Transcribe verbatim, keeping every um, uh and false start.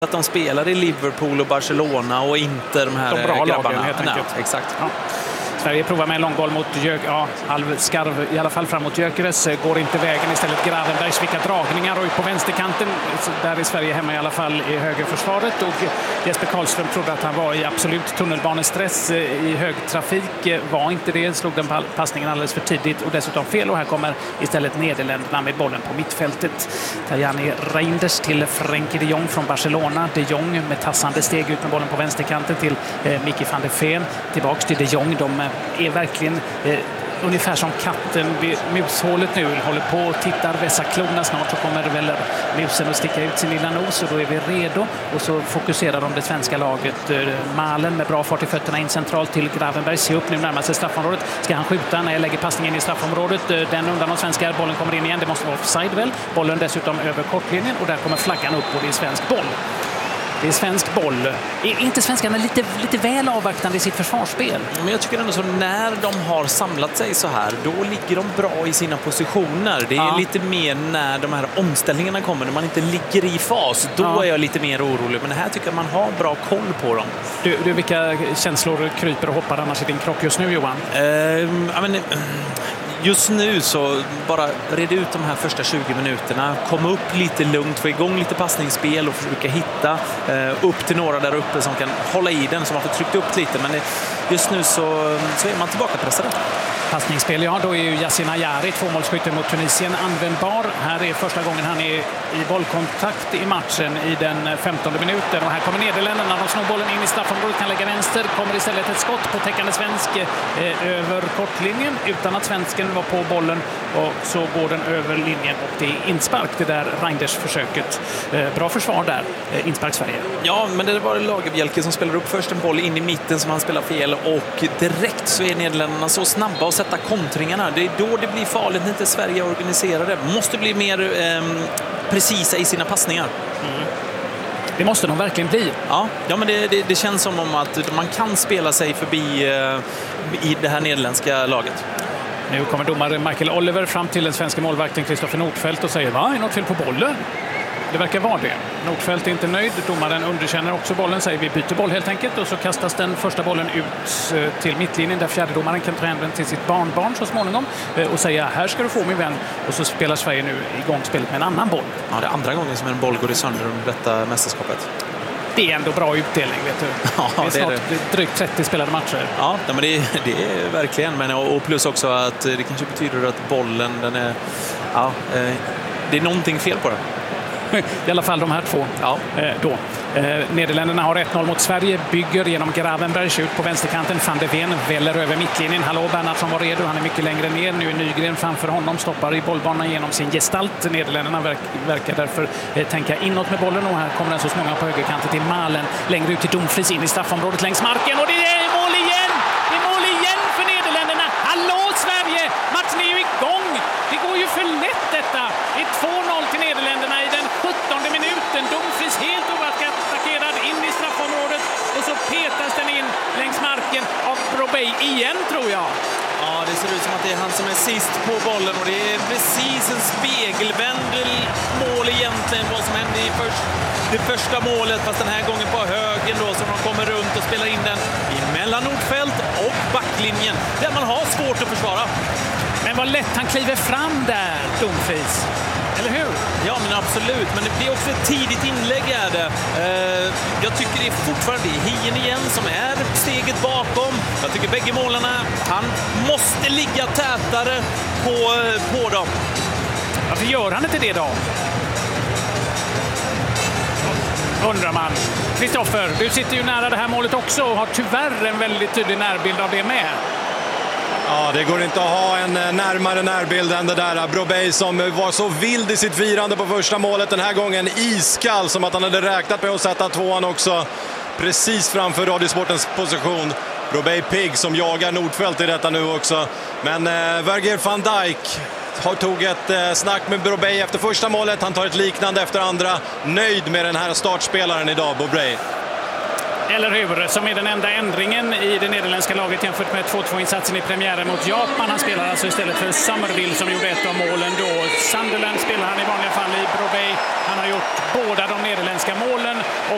att de spelar i Liverpool och Barcelona och inte de här de bra grabbarna. Lagen, helt enkelt. Nej, exakt. Ja. Sverige provar med en långboll mot Gök, ja, halvskarv i alla fall fram mot Gyökeres. Går inte vägen, istället Gravenbergs, vilka dragningar, och på vänsterkanten, där är Sverige hemma i alla fall i högerförsvaret, och Jesper Karlström trodde att han var i absolut tunnelbanestress i högtrafik, var inte det, slog den passningen alldeles för tidigt och dessutom fel, och här kommer istället Nederländerna med bollen på mittfältet. Tajani Reinders till Frenkie de Jong från Barcelona. De Jong med tassande steg ut med bollen på vänsterkanten till eh, Mickey van der Ven. Tillbaks till de Jong, de är verkligen eh, ungefär som katten vid mushålet nu, håller på och tittar, vässar klorna. Snart så kommer väl musen att sticka ut sin lilla nos, och då är vi redo, och så fokuserar de det svenska laget. eh, Malen med bra fart i fötterna in centralt till Gravenberg, se upp nu, närmar sig straffområdet, ska han skjuta när jag lägger passningen i straffområdet, eh, den undan de svenska, bollen kommer in igen, det måste vara offside väl, bollen dessutom över kortlinjen, och där kommer flaggan upp och det är svensk boll. Det är svensk boll. Är inte svenskarna lite, lite väl avvaktande i sitt försvarsspel? Men jag tycker ändå så, när de har samlat sig så här, då ligger de bra i sina positioner. Det är ja. lite mer när de här omställningarna kommer, när man inte ligger i fas, då ja. är jag lite mer orolig. Men här tycker jag man har bra koll på dem. Du, du vilka känslor kryper och hoppar annars i din kropp just nu, Johan? Uh, I mean, Just nu så bara reda ut de här första tjugo minuterna, komma upp lite lugnt, få igång lite passningsspel och försöka hitta eh, upp till några där uppe som kan hålla i den, som har fått tryckt upp lite, men just nu så, så är man tillbaka pressade. Passningsspel, ja, då är ju Yasin Ayari, tvåmålsskytten mot Tunisien, användbar. Här är första gången han är i bollkontakt i matchen i den femtonde minuten, och här kommer Nederländerna, de snor bollen in i straffområdet, kan lägga vänster, kommer istället ett skott på täckande svensk eh, över kortlinjen utan att svensken var på bollen, och så går den över linjen och det är inspark, det där Reinders försöket. Eh, bra försvar där, eh, inspark Sverige. Ja, men det var Lagerbjälke som spelar upp först en boll in i mitten som han spelar fel, och direkt så är Nederländerna så snabba att sätta kontringarna. Det är då det blir farligt när inte Sverige organiserar det. Måste bli mer eh, precisa i sina passningar. Mm. Det måste de verkligen bli. Ja, ja men det, det, det känns som om att man kan spela sig förbi eh, i det här nederländska laget. Nu kommer domare Michael Oliver fram till den svenska målvakten Kristoffer Nordfeldt och säger: va, är något fel på bollen? Det verkar vara det. Nordfeldt är inte nöjd. Domaren underkänner också bollen, säger vi byter boll helt enkelt, och så kastas den första bollen ut till mittlinjen där fjärdedomaren kan ta hem den till sitt barnbarn så småningom och säga: här ska du få min vän, och så spelar Sverige nu igång spelet med en annan boll. Ja, det är andra gången som en boll går i sönder under detta mästerskapet. Det är ändå bra utdelning, vet du. Ja, det är snart det är det. Drygt trettio spelade matcher. Ja, men det är, det är verkligen. Men, och plus också att det kanske betyder att bollen, den är, ja, det är någonting fel på den. I alla fall de här två. Ja. Eh, då. Eh, Nederländerna har ett noll mot Sverige, bygger genom Gravenberg, ut på vänsterkanten, van der Ven väller över mittlinjen. Hallå, Bernhardsson var redo, han är mycket längre ner, nu är Nygren framför honom, stoppar i bollbanan genom sin gestalt. Nederländerna verk, verkar därför eh, tänka inåt med bollen, och här kommer den så smånga på högerkanten till Malen, längre ut till Dumfries, in i straffområdet längs marken, och det är mål igen! Det är mål igen för Nederländerna! Hallå Sverige! Matchen är ju igång! Det går ju för lätt detta! Det är två noll till Nederländerna i den sjuttonde minuten. Dumfries helt oattackerad in i straffområdet, och så petas den in längs marken av Robey igen, tror jag. Ja, det ser ut som att det är han som är sist på bollen, och det är precis en spegelvänd mål egentligen vad som hände i först, det första målet, fast den här gången på högen då, som de kommer runt och spelar in den mellan Nordfeldt och backlinjen, där man har svårt att försvara. Men vad lätt han kliver fram där, Dumfries. Eller hur? Ja, men absolut. Men det blir också ett tidigt inlägg är det. Eh, jag tycker det är fortfarande Hien igen som är steget bakom. Jag tycker bägge målarna, han måste ligga tätare på, på dem. Varför gör han inte det då? Undrar man. Kristoffer, du sitter ju nära det här målet också och har tyvärr en väldigt tydlig närbild av det med. Ja, det går inte att ha en närmare närbild än det där. Robey som var så vild i sitt firande på första målet, den här gången iskall, som att han hade räknat med att sätta tvåan också. Precis framför Radiosportens position. Robey Pigg som jagar Nordfeldt i detta nu också. Men eh, Virgil van Dijk tog ett eh, snack med Robey efter första målet. Han tar ett liknande efter andra. Nöjd med den här startspelaren idag, Robey. Eller hur, som är den enda ändringen i det nederländska laget jämfört med två två-insatsen i premiären mot Japan. Han spelar alltså istället för Somerville som gjorde ett av målen då. Sunderland spelar han i vanliga fall i Robey. Han har gjort båda de nederländska målen. Och